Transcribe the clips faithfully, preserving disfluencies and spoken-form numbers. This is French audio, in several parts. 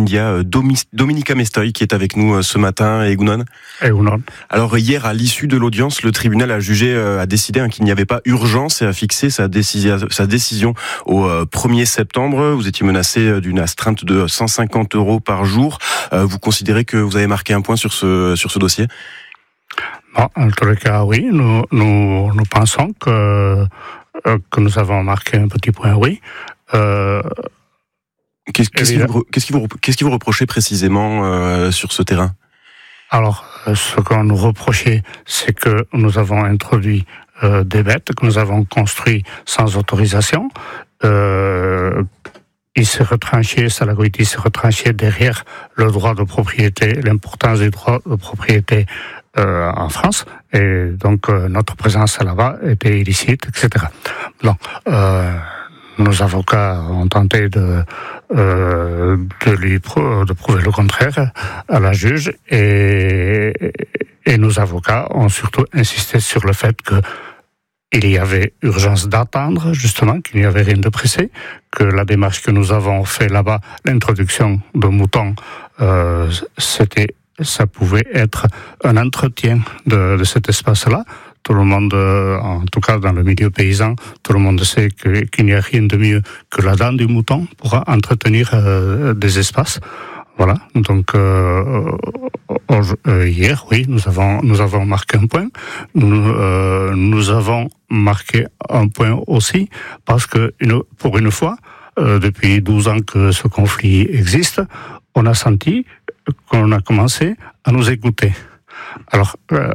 India, Domi- Dominica Mestoy, qui est avec nous ce matin. Et Gounon. Et Gounon. Alors hier, à l'issue de l'audience, le tribunal a jugé, a décidé hein, qu'il n'y avait pas urgence et a fixé sa décision, sa décision au premier septembre. Vous étiez menacé d'une astreinte de cent cinquante euros par jour. Vous considérez que vous avez marqué un point sur ce sur ce dossier? Bon, en tous les cas, oui. Nous, nous, nous pensons que, que nous avons marqué un petit point, oui. Euh, qu'est-ce, qu'est-ce, qui vous, qu'est-ce, qui vous, qu'est-ce qui vous reprochez précisément euh, sur ce terrain? Alors, ce qu'on nous reprochait, c'est que nous avons introduit euh, des bêtes, que nous avons construit sans autorisation. Euh, il s'est retranché, Salagoiti s'est retranché derrière le droit de propriété, l'importance du droit de propriété Euh, en France, et donc euh, notre présence là-bas était illicite, et cetera. Bon, euh, nos avocats ont tenté de euh, de lui pro- de prouver le contraire à la juge, et et nos avocats ont surtout insisté sur le fait que il y avait urgence d'attendre, justement, qu'il n'y avait rien de pressé, que la démarche que nous avons fait là-bas, l'introduction de moutons, euh, c'était ça pouvait être un entretien de, de cet espace-là. Tout le monde, en tout cas dans le milieu paysan, tout le monde sait que, qu'il n'y a rien de mieux que la dent du mouton pour entretenir euh, des espaces. Voilà. Donc euh, euh, hier, oui, nous avons nous avons marqué un point. Nous, euh, nous avons marqué un point aussi parce que une, pour une fois, euh, depuis douze ans que ce conflit existe, on a senti qu'on a commencé à nous écouter. Alors, euh,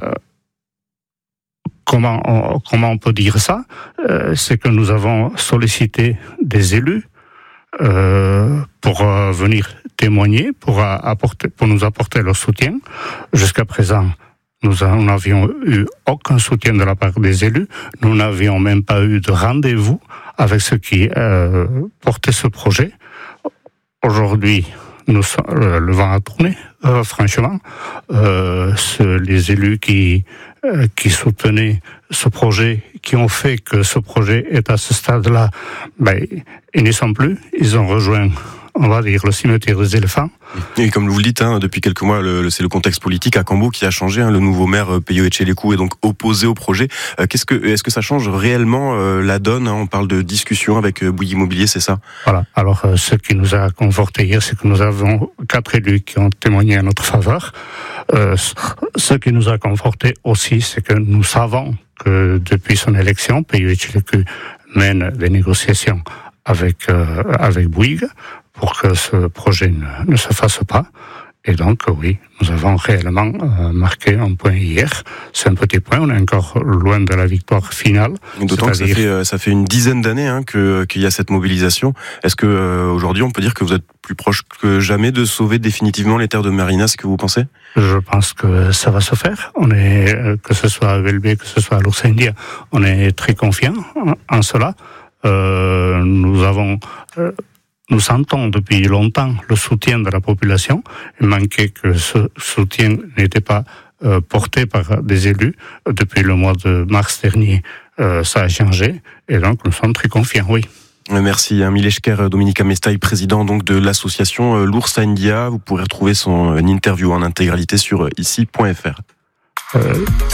comment, on, comment on peut dire ça? euh, C'est que nous avons sollicité des élus euh, pour euh, venir témoigner, pour, apporter, pour nous apporter leur soutien. Jusqu'à présent, nous n'avions eu aucun soutien de la part des élus. Nous n'avions même pas eu de rendez-vous avec ceux qui euh, portaient ce projet. Aujourd'hui, Nous, euh, le vent a tourné, euh, franchement. Euh, ce, les élus qui, euh, qui soutenaient ce projet, qui ont fait que ce projet est à ce stade-là, ben, ils n'y sont plus. Ils ont rejoint, on va dire, le cimetière des éléphants. Et comme vous le dites, hein, depuis quelques mois, le, c'est le contexte politique à Cambo qui a changé. Hein, le nouveau maire Peyo Echeleku est donc opposé au projet. Euh, qu'est-ce que, est-ce que ça change réellement euh, la donne, hein? On parle de discussion avec euh, Bouygues Immobilier, c'est ça? Voilà. Alors, euh, ce qui nous a conforté hier, c'est que nous avons quatre élus qui ont témoigné à notre faveur. Euh, ce qui nous a conforté aussi, c'est que nous savons que depuis son élection, Peyo Echeleku mène des négociations avec euh, avec Bouygues pour que ce projet ne, ne se fasse pas. Et donc, oui, nous avons réellement euh, marqué un point hier. C'est un petit point, on est encore loin de la victoire finale. D'autant que ça fait, ça fait une dizaine d'années hein, que, qu'il y a cette mobilisation. Est-ce que euh, aujourd'hui, on peut dire que vous êtes plus proche que jamais de sauver définitivement les terres de Marinas, ce que vous pensez? Je pense que ça va se faire. On est, que ce soit à Velbé, que ce soit à l'Ours India, on est très confiants en, en cela. Euh, nous avons... Euh, Nous sentons depuis longtemps le soutien de la population. Il manquait que ce soutien n'était pas euh, porté par des élus. Depuis le mois de mars dernier, euh, ça a changé. Et donc, nous sommes très confiants, oui. Merci. Mileshker Dominica Mestoy, président donc de l'association l'Ours India. Vous pourrez retrouver son interview en intégralité sur ici point f r. Euh,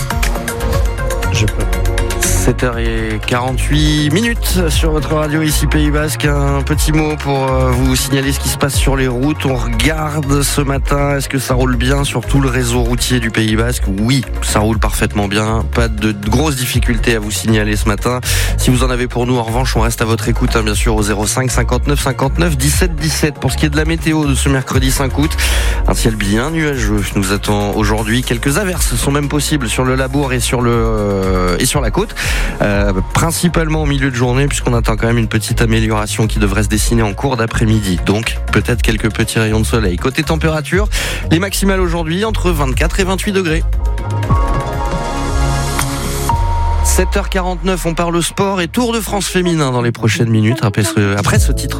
je peux... sept heures quarante-huit minutes sur votre radio ici Pays Basque. Un petit mot pour vous signaler ce qui se passe sur les routes. On regarde ce matin, est-ce que ça roule bien sur tout le réseau routier du Pays Basque? Oui, ça roule parfaitement bien. Pas de grosses difficultés à vous signaler ce matin. Si vous en avez pour nous, en revanche, on reste à votre écoute, hein, bien sûr, au zéro cinq cinquante-neuf cinquante-neuf dix-sept dix-sept. Pour ce qui est de la météo de ce mercredi cinq août, un ciel bien nuageux nous attend aujourd'hui. Quelques averses sont même possibles sur le Labour et sur le euh, et sur la côte. Euh, principalement au milieu de journée, puisqu'on attend quand même une petite amélioration qui devrait se dessiner en cours d'après-midi. Donc peut-être quelques petits rayons de soleil. Côté température, les maximales aujourd'hui entre vingt-quatre et vingt-huit degrés. sept heures quarante-neuf, on parle sport et Tour de France féminin dans les prochaines minutes après ce, après ce titre.